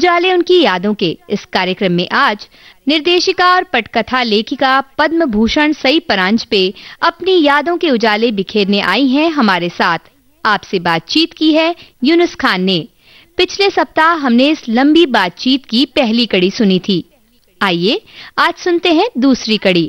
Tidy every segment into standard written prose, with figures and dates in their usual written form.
उजाले उनकी यादों के इस कार्यक्रम में आज निर्देशिका और पटकथा लेखिका पद्म भूषण सई परांजपे अपनी यादों के उजाले बिखेरने आई हैं हमारे साथ। आपसे बातचीत की है यूनुस खान ने। पिछले सप्ताह हमने इस लंबी बातचीत की पहली कड़ी सुनी थी। आइए आज सुनते हैं दूसरी कड़ी।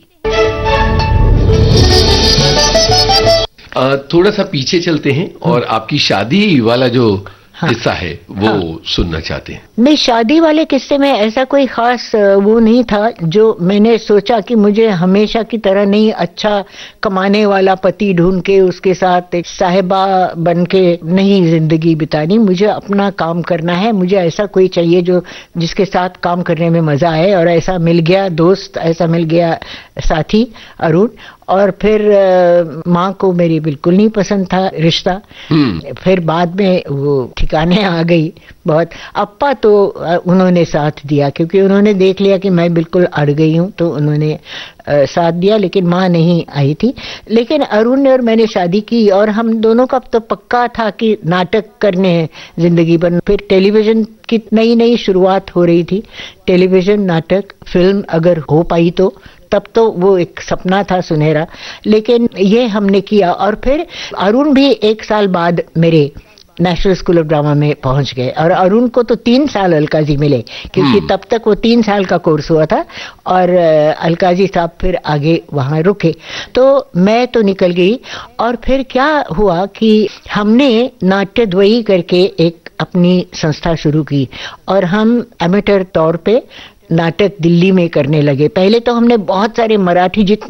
थोड़ा सा पीछे चलते हैं और आपकी शादी वाला जो किस्सा है वो सुनना चाहते हैं। नहीं, शादी वाले किस्से में ऐसा कोई खास वो नहीं था जो मैंने सोचा कि मुझे हमेशा की तरह नहीं अच्छा कमाने वाला पति ढूंढ के उसके साथ एक साहिबा बन के नहीं जिंदगी बितानी। मुझे अपना काम करना है, मुझे ऐसा कोई चाहिए जो जिसके साथ काम करने में मजा आए। और ऐसा मिल गया दोस्त, ऐसा मिल गया साथी अरुण। और फिर माँ को मेरी बिल्कुल नहीं पसंद था रिश्ता। फिर बाद में वो ठिकाने आ गई बहुत। अप्पा तो उन्होंने साथ दिया क्योंकि उन्होंने देख लिया कि मैं बिल्कुल अड़ गई हूँ, तो उन्होंने साथ दिया, लेकिन माँ नहीं आई थी। लेकिन अरुण ने और मैंने शादी की और हम दोनों का तो पक्का था कि नाटक करने हैं जिंदगी भर। फिर टेलीविजन की नई नई शुरुआत हो रही थी। टेलीविजन, नाटक, फिल्म अगर हो पाई तो तब तो वो एक सपना था सुनहरा। लेकिन ये हमने किया और फिर अरुण भी एक साल बाद मेरे नेशनल स्कूल ऑफ ड्रामा में पहुंच गए। और अरुण को तो 3 साल अलकाजी मिले क्योंकि तब तक वो 3 साल का कोर्स हुआ था और अलकाजी साहब फिर आगे वहां रुके। तो मैं तो निकल गई। और फिर क्या हुआ कि हमने नाट्यद्वयी करके एक अपनी संस्था शुरू की और हम एमेटर तौर पे नाटक दिल्ली में करने लगे। पहले तो हमने बहुत सारे मराठी